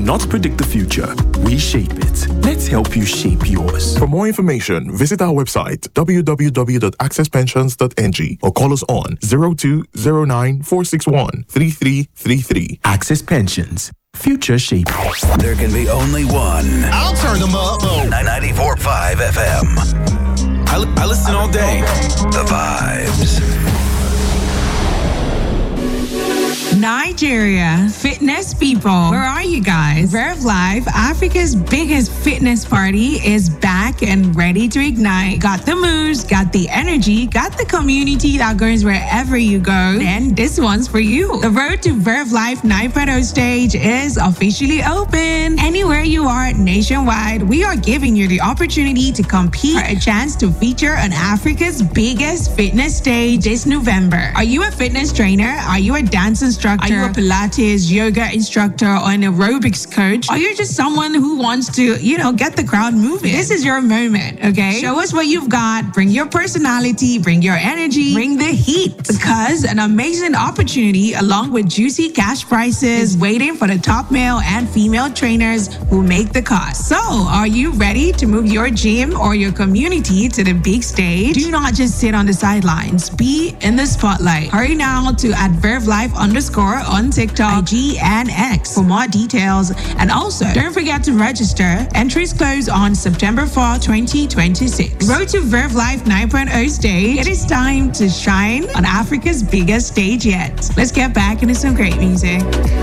not predict the future. We shape it. Let's help you shape yours. For more information, visit our website www.accesspensions.ng or call us on 0209 461 3333. Access Pensions. Future shaping. There can be only one. I'll turn them up. 94.5 FM. I listen all day. The Vibes. Nigeria, fitness people, where are you guys? Verve Life, Africa's biggest fitness party, is back and ready to ignite. Got the moves, got the energy, got the community that goes wherever you go. And this one's for you. The Road to Verve Life 9.0 stage is officially open. Anywhere you are nationwide, we are giving you the opportunity to compete for a chance to feature on Africa's biggest fitness stage this November. Are you a fitness trainer? Are you a dance instructor? Are you a Pilates, yoga instructor, or an aerobics coach? Are you just someone who wants to, get the crowd moving? This is your moment, okay? Show us what you've got. Bring your personality, bring your energy, bring the heat. Because an amazing opportunity along with juicy cash prizes is waiting for the top male and female trainers who make the cut. So, are you ready to move your gym or your community to the big stage? Do not just sit on the sidelines. Be in the spotlight. Hurry now to @VerveLife_ on TikTok, IG, and X for more details. And also, don't forget to register. Entries close on September 4, 2026. Road to Verve Life 9.0 stage. It is time to shine on Africa's biggest stage yet. Let's get back into some great music.